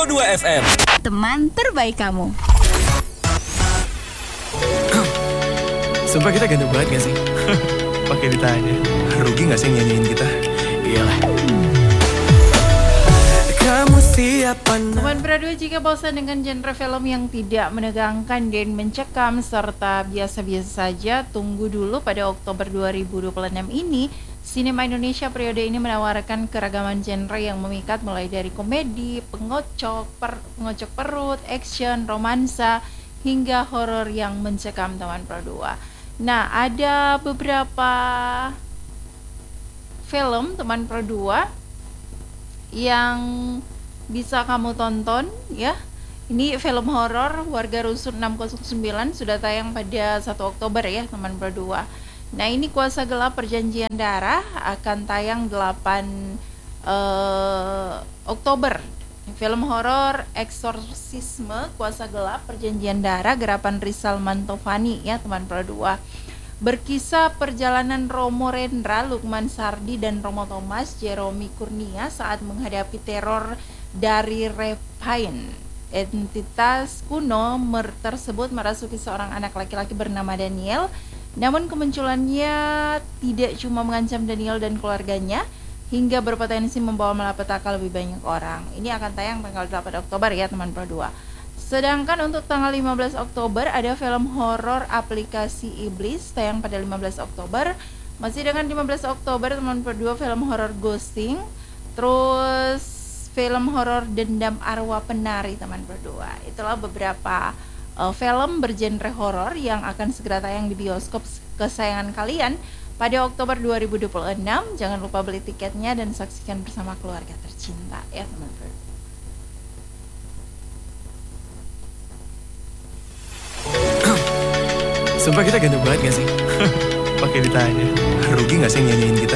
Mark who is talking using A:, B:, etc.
A: 102 FM.
B: Teman terbaik kamu.
C: Sumpah kita ganteng banget gak sih? Pakai ditanya. Rugi gak sih nyanyiin kita? Iyalah. Kamu siapa?
D: Teman berdua, jika bosan dengan genre film yang tidak menegangkan dan mencekam serta biasa-biasa saja, tunggu dulu. Pada Oktober 2026 ini, sinema Indonesia periode ini menawarkan keragaman genre yang memikat, mulai dari komedi, pengocok perut, action, romansa, hingga horor yang mencekam, teman berdua. Nah, ada beberapa film, teman berdua, yang bisa kamu tonton ya. Ini film horor Warga Rusun 609 sudah tayang pada 1 Oktober ya, teman berdua. Nah, ini Kuasa Gelap Perjanjian Darah akan tayang 8 Oktober. Film horor Eksorsisme Kuasa Gelap Perjanjian Darah garapan Rizal Mantovani ya, teman berdua. Berkisah perjalanan Romo Rendra, Lukman Sardi, dan Romo Thomas Jeromi Kurnia saat menghadapi teror dari Repain. Entitas kuno tersebut merasuki seorang anak laki-laki bernama Daniel. Namun kemunculannya tidak cuma mengancam Daniel dan keluarganya, hingga berpotensi membawa malapetaka lebih banyak orang. Ini akan tayang tanggal 8 Oktober ya, teman berdua. Sedangkan untuk tanggal 15 Oktober ada film horor Aplikasi Iblis tayang pada 15 Oktober. Masih dengan 15 Oktober, teman berdua, film horor Ghosting. Terus film horor Dendam Arwah Penari, teman berdua. Itulah beberapa film bergenre horor yang akan segera tayang di bioskop kesayangan kalian pada Oktober 2026. Jangan lupa beli tiketnya dan saksikan bersama keluarga tercinta ya, teman berdua.
C: Sumpah kita ganteng banget gak sih? Pakai ditanya. Rugi gak sih nyanyiin kita?